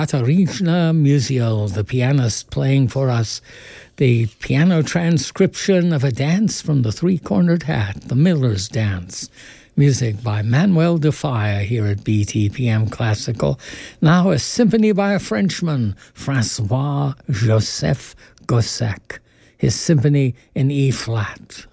Katarina Musial, the pianist, playing for us the piano transcription of a dance from the Three-Cornered Hat, the Miller's Dance. Music by Manuel de Falla here at BTPM Classical. Now a symphony by a Frenchman, Francois Joseph Gossec. His symphony in E-flat.